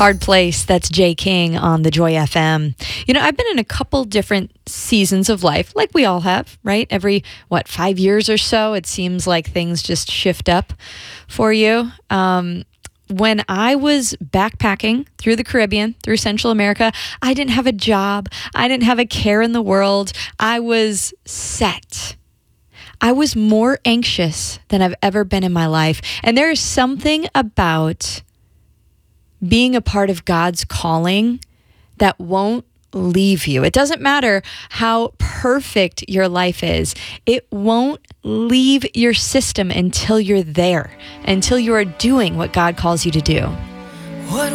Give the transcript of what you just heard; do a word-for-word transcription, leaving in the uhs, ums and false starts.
Hard Place, that's Jay King on the Joy F M. You know, I've been in a couple different seasons of life, like we all have, right? Every, what, five years or so, it seems like things just shift up for you. Um, when I was backpacking through the Caribbean, through Central America, I didn't have a job. I didn't have a care in the world. I was set. I was more anxious than I've ever been in my life. And there is something about being a part of God's calling that won't leave you. It doesn't matter how perfect your life is. It won't leave your system until you're there, until you are doing what God calls you to do. What